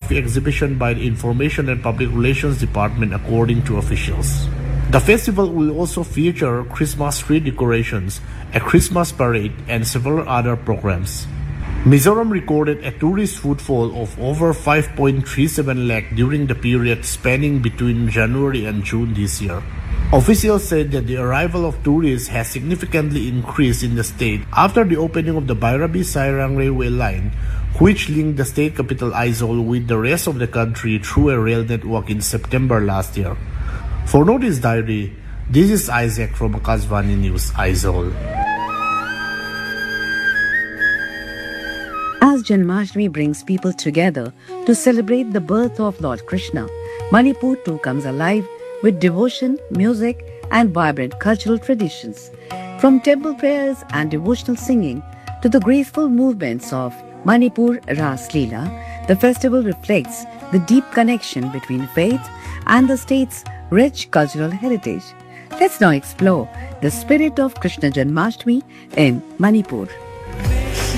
photography exhibition by the Information and Public Relations Department, according to officials. The festival will also feature Christmas tree decorations, a Christmas parade, and several other programs. Mizoram recorded a tourist footfall of over 5.37 lakh during the period spanning between January and June this year. Officials said that the arrival of tourists has significantly increased in the state after the opening of the Bairabi-Sairang railway line, which linked the state capital Aizawl with the rest of the country through a rail network in September last year. For Notice Diary, this is Isaac from Akashvani News, Aizawl. As Janmashtami brings people together to celebrate the birth of Lord Krishna, Manipur too comes alive with devotion, music, and vibrant cultural traditions. From temple prayers and devotional singing to the graceful movements of Manipur Ras Leela, the festival reflects the deep connection between faith and the state's rich cultural heritage. Let's now explore the spirit of Krishna Janmashtami in Manipur.